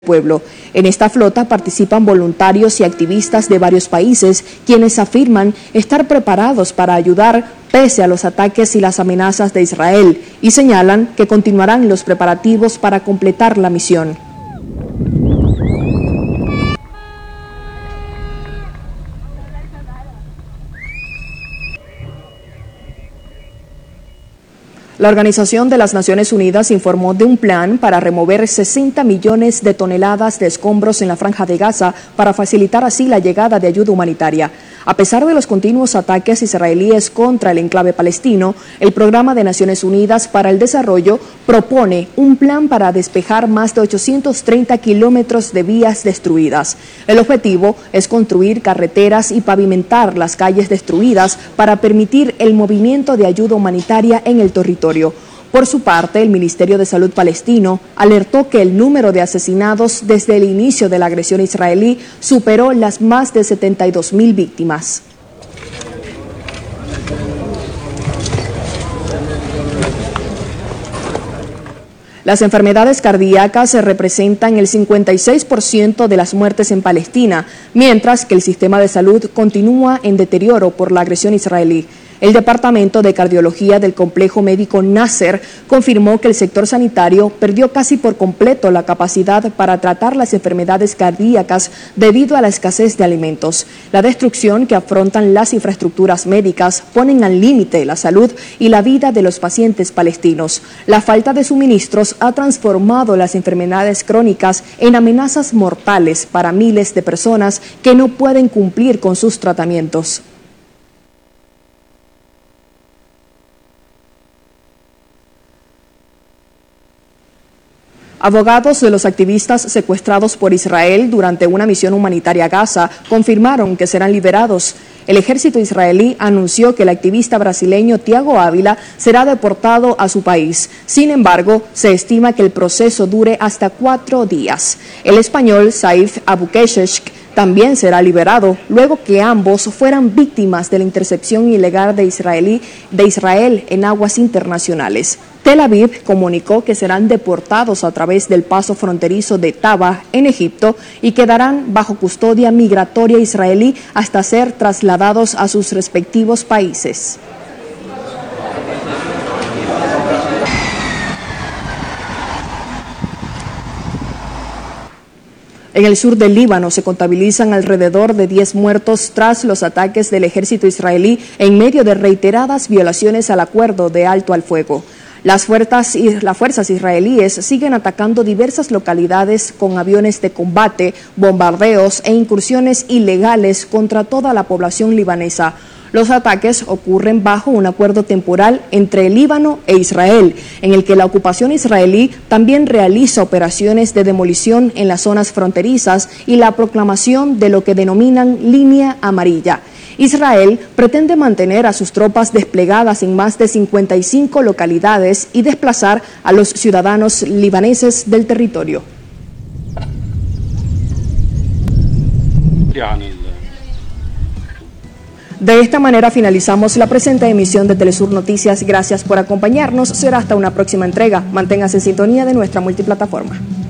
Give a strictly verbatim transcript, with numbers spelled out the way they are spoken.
pueblo. En esta flota participan voluntarios y activistas de varios países, quienes afirman estar preparados para ayudar pese a los ataques y las amenazas de Israel, y señalan que continuarán los preparativos para completar la misión. La Organización de las Naciones Unidas informó de un plan para remover sesenta millones de toneladas de escombros en la Franja de Gaza para facilitar así la llegada de ayuda humanitaria. A pesar de los continuos ataques israelíes contra el enclave palestino, el Programa de Naciones Unidas para el Desarrollo propone un plan para despejar más de ochocientos treinta kilómetros de vías destruidas. El objetivo es construir carreteras y pavimentar las calles destruidas para permitir el movimiento de ayuda humanitaria en el territorio. Por su parte, el Ministerio de Salud palestino alertó que el número de asesinados desde el inicio de la agresión israelí superó las más de setenta y dos mil víctimas. Las enfermedades cardíacas representan el cincuenta y seis por ciento de las muertes en Palestina, mientras que el sistema de salud continúa en deterioro por la agresión israelí. El Departamento de Cardiología del Complejo Médico Nasser confirmó que el sector sanitario perdió casi por completo la capacidad para tratar las enfermedades cardíacas debido a la escasez de alimentos. La destrucción que afrontan las infraestructuras médicas ponen al límite la salud y la vida de los pacientes palestinos. La falta de suministros ha transformado las enfermedades crónicas en amenazas mortales para miles de personas que no pueden cumplir con sus tratamientos. Abogados de los activistas secuestrados por Israel durante una misión humanitaria a Gaza confirmaron que serán liberados. El ejército israelí anunció que el activista brasileño Thiago Ávila será deportado a su país. Sin embargo, se estima que el proceso dure hasta cuatro días. El español Saif Abukeshek también será liberado, luego que ambos fueran víctimas de la intercepción ilegal de, israelí, de Israel en aguas internacionales. Tel Aviv comunicó que serán deportados a través del paso fronterizo de Taba, en Egipto, y quedarán bajo custodia migratoria israelí hasta ser trasladados a sus respectivos países. En el sur del Líbano se contabilizan alrededor de diez muertos tras los ataques del ejército israelí en medio de reiteradas violaciones al acuerdo de alto al fuego. Las fuerzas, las fuerzas israelíes siguen atacando diversas localidades con aviones de combate, bombardeos e incursiones ilegales contra toda la población libanesa. Los ataques ocurren bajo un acuerdo temporal entre el Líbano e Israel, en el que la ocupación israelí también realiza operaciones de demolición en las zonas fronterizas y la proclamación de lo que denominan línea amarilla. Israel pretende mantener a sus tropas desplegadas en más de cincuenta y cinco localidades y desplazar a los ciudadanos libaneses del territorio. De esta manera finalizamos la presente emisión de Telesur Noticias. Gracias por acompañarnos. Será hasta una próxima entrega. Manténgase en sintonía de nuestra multiplataforma.